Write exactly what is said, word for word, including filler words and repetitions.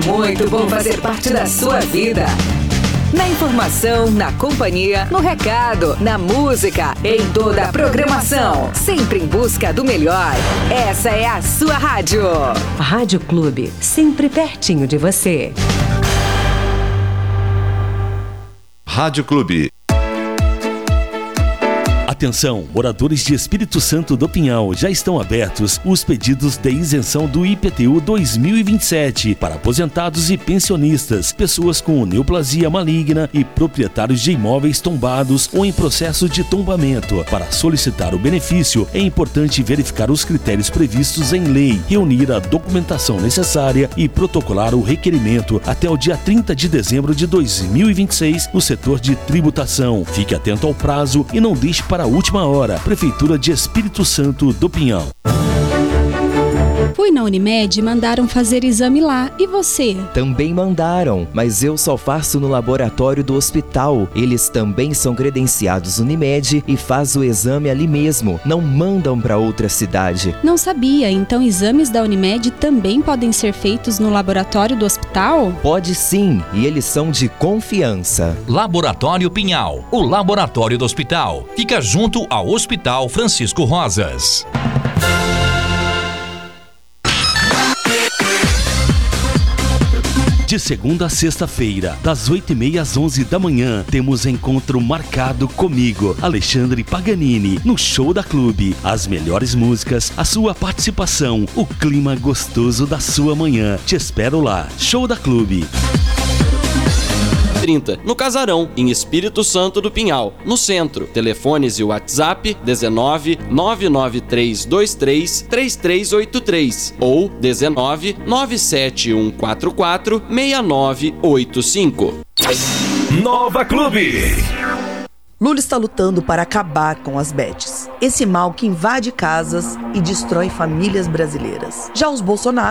muito bom fazer parte da sua vida. Na informação, na companhia, no recado, na música, em toda a programação. Sempre em busca do melhor. Essa é a sua rádio. Rádio Clube, sempre pertinho de você. Rádio Clube. Atenção, moradores de Espírito Santo do Pinhal, já estão abertos os pedidos de isenção do I P T U dois mil e vinte e sete para aposentados e pensionistas, pessoas com neoplasia maligna e proprietários de imóveis tombados ou em processo de tombamento. Para solicitar o benefício, é importante verificar os critérios previstos em lei, reunir a documentação necessária e protocolar o requerimento até o dia trinta de dezembro de dois mil e vinte e seis no setor de tributação. Fique atento ao prazo e não deixe para a última hora. Prefeitura de Espírito Santo do Pinhal. Fui na Unimed e mandaram fazer exame lá. E você? Também mandaram, mas eu só faço no laboratório do hospital. Eles também são credenciados Unimed e faz o exame ali mesmo. Não mandam para outra cidade. Não sabia. Então exames da Unimed também podem ser feitos no laboratório do hospital? Pode sim, e eles são de confiança. Laboratório Pinhal, o laboratório do hospital. Fica junto ao Hospital Francisco Rosas. De segunda a sexta-feira, das oito e meia às onze da manhã, temos encontro marcado comigo, Alexandre Paganini, no Show da Clube. As melhores músicas, a sua participação, o clima gostoso da sua manhã. Te espero lá. Show da Clube. trinta, no Casarão, em Espírito Santo do Pinhal, no centro. Telefones e WhatsApp dezenove, nove nove três dois três, três três oito três ou dezenove, nove sete um quatro quatro, seis nove oito cinco. Nova Clube. Lula está lutando para acabar com as bets, esse mal que invade casas e destrói famílias brasileiras. Já os Bolsonaro